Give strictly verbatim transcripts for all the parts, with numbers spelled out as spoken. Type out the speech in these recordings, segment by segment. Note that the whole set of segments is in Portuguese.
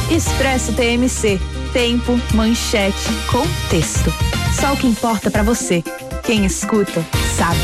Expresso T M C. Tempo, manchete, contexto. Só o que importa pra você. Quem escuta, sabe.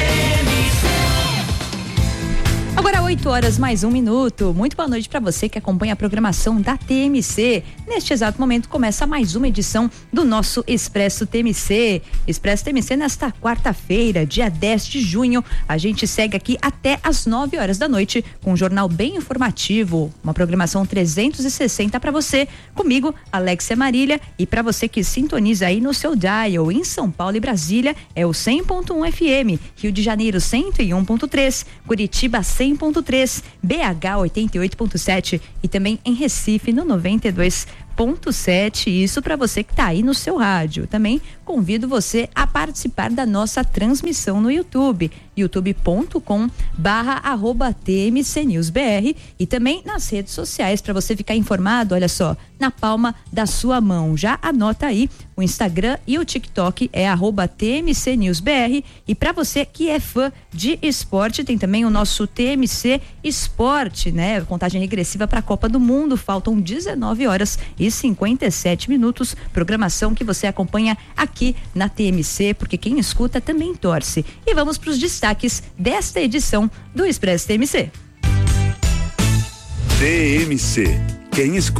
Agora oito horas mais um minuto. Muito boa noite para você que acompanha a programação da T M C. Neste exato momento começa mais uma edição do nosso Expresso T M C. Expresso T M C nesta quarta-feira, dia dez de junho. A gente segue aqui até às nove horas da noite com um jornal bem informativo, uma programação trezentos e sessenta para você. Comigo, Alexia Marília, e para você que sintoniza aí no seu dial em São Paulo e Brasília, é o cem ponto um F M, Rio de Janeiro cento e um ponto três, Curitiba cem ponto três, B H oitenta e oito ponto sete e também em Recife no noventa e dois ponto sete. Isso para você que está aí no seu rádio. Também convido você a participar da nossa transmissão no YouTube, youtube ponto com barra arroba T M C News B R, e também nas redes sociais para você ficar informado, olha só, na palma da sua mão. Já anota aí, o Instagram e o TikTok é arroba T M C News B R, e para você que é fã de esporte, tem também o nosso T M C Esporte, né? Contagem regressiva para a Copa do Mundo, faltam dezenove horas e cinquenta e sete minutos, programação que você acompanha aqui na T M C, porque quem escuta também torce. E vamos para os destaques desta edição do Expresso T M C. T M C, quem escuta